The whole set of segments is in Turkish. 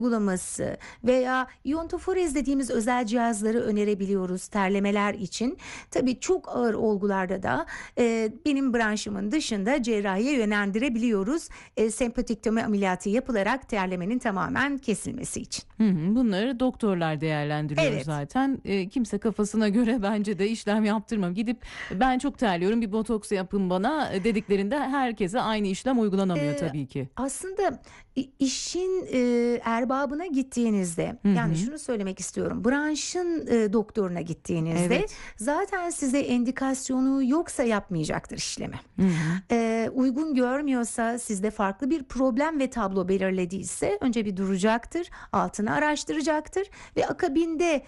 uygulaması veya iyontoforez dediğimiz özel cihazları önerebiliyoruz terlemeler için. Tabii çok ağır olgularda da benim branşımın dışında cerrahiye yönlendirebiliyoruz. Sempatiktomi ameliyatı yapılarak terlemenin tamamen kesilmesi için. Bunları doktorlar değerlendiriyor zaten. Kimse kafasına göre bence de işlem yaptırmam. Gidip ben çok terliyorum, bir botoks yapın bana dediklerinde herkese aynı işlem uygulanamıyor tabii ki. Aslında işin erbabına gittiğinizde, yani şunu söylemek istiyorum, branşın doktoruna gittiğinizde zaten size endikasyonu yoksa yapmayacaktır işlemi. Uygun görmüyorsa, sizde farklı bir problem ve tablo belirlediyse önce bir duracaktır, altını araştıracaktır ve akabinde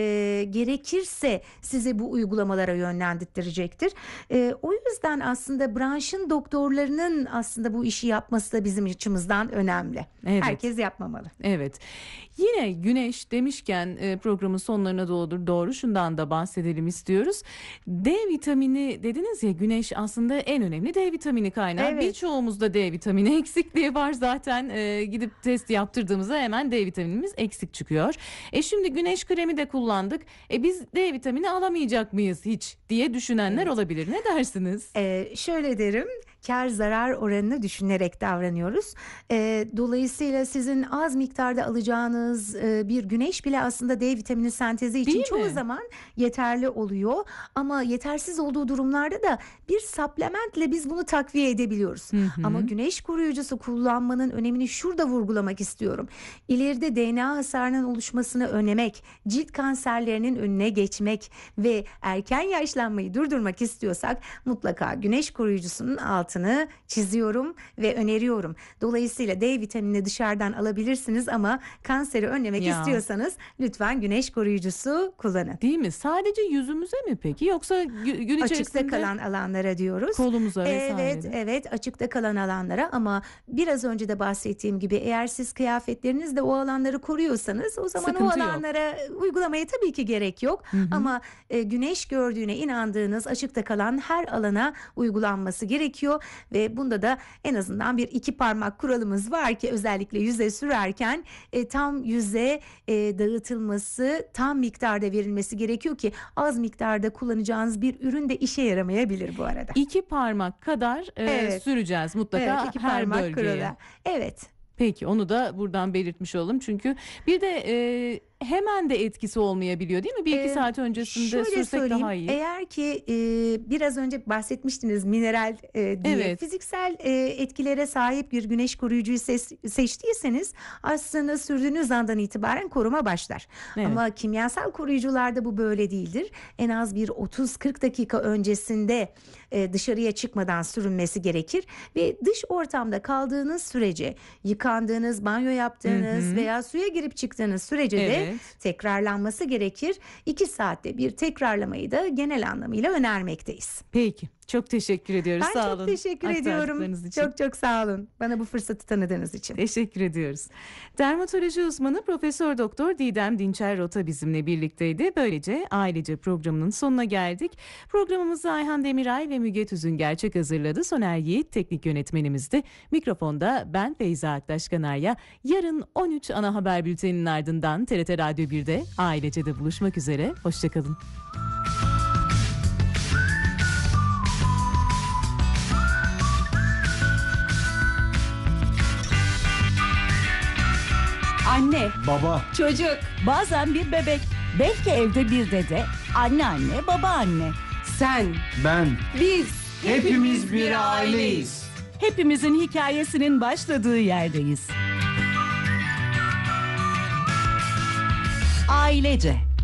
gerekirse size bu uygulamalara yönlendirecektir. O yüzden aslında branşın doktorlarının aslında bu işi yapması da bizim açımızdan önemli. Herkes yapmamalı. Evet. Yine güneş demişken programın sonlarına doğru şundan da bahsedelim istiyoruz. D vitamini dediniz ya, güneş aslında en önemli D vitamini kaynağı. Birçoğumuzda D vitamini eksikliği var zaten. Gidip test yaptırdığımızda hemen D vitaminimiz eksik çıkıyor. Şimdi güneş kremi de kullandık. Biz D vitamini alamayacak mıyız hiç diye düşünenler olabilir. Ne dersiniz? Şöyle derim. Kar zarar oranını düşünerek davranıyoruz. Dolayısıyla sizin az miktarda alacağınız bir güneş bile aslında D vitamini sentezi için çoğu zaman yeterli oluyor. Ama yetersiz olduğu durumlarda da bir supplementle biz bunu takviye edebiliyoruz. Ama güneş koruyucusu kullanmanın önemini şurada vurgulamak istiyorum. İleride DNA hasarının oluşmasını önlemek, cilt kanserlerinin önüne geçmek ve erken yaşlanmayı durdurmak istiyorsak mutlaka güneş koruyucusunun altını çiziyorum ve öneriyorum. Dolayısıyla D vitaminini dışarıdan alabilirsiniz ama kanseri önlemek istiyorsanız lütfen güneş koruyucusu kullanın. Değil mi? Sadece yüzümüze mi peki? Yoksa gün içerisinde açıkta kalan alanlara diyoruz. Kolumuza vesaire. Evet, açıkta kalan alanlara, ama biraz önce de bahsettiğim gibi eğer siz kıyafetlerinizle o alanları koruyorsanız o zaman sıkıntı o alanlara uygulamaya tabii ki gerek yok. Ama güneş gördüğüne inandığınız açıkta kalan her alana uygulanması gerekiyor ve bunda da en azından bir 2 parmak kuralımız var ki özellikle yüze sürerken tam yüze dağıtılması, tam miktarda verilmesi gerekiyor ki az miktarda kullanacağınız bir ürün de işe yaramayabilir bu arada. 2 parmak kadar süreceğiz mutlaka iki her parmak bölgeye. kuralı. Evet. Peki, onu da buradan belirtmiş olalım. Çünkü bir de hemen de etkisi olmayabiliyor değil mi? 1-2 saat öncesinde sürsek daha iyi. Eğer ki biraz önce bahsetmiştiniz mineral diye fiziksel etkilere sahip bir güneş koruyucuyu seçtiyseniz aslında sürdüğünüz andan itibaren koruma başlar. Ama kimyasal koruyucularda bu böyle değildir. En az bir 30-40 dakika öncesinde dışarıya çıkmadan sürünmesi gerekir ve dış ortamda kaldığınız sürece, yıkandığınız, banyo yaptığınız veya suya girip çıktığınız sürece de tekrarlanması gerekir. 2 saatte bir tekrarlamayı da genel anlamıyla önermekteyiz. Peki. Çok teşekkür ediyoruz. Ben sağ çok olun. teşekkür ediyorum. Çok sağ olun. Bana bu fırsatı tanıdığınız için. Teşekkür ediyoruz. Dermatoloji uzmanı Profesör Doktor Didem Dinçer Rota bizimle birlikteydi. Böylece ailece programının sonuna geldik. Programımızı Ayhan Demiray ve Müge Tüzün Gerçek hazırladı. Soner Yiğit teknik yönetmenimizdi. Mikrofonda ben Feyza Aktaş Kanarya. Yarın 13 ana haber bülteninin ardından TRT Radyo 1'de Ailece'de buluşmak üzere. Hoşçakalın. Anne, baba, çocuk, bazen bir bebek, belki evde bir dede, anneanne, babaanne. Sen, ben, biz, hepimiz bir aileyiz. Hepimizin hikayesinin başladığı yerdeyiz. Ailece.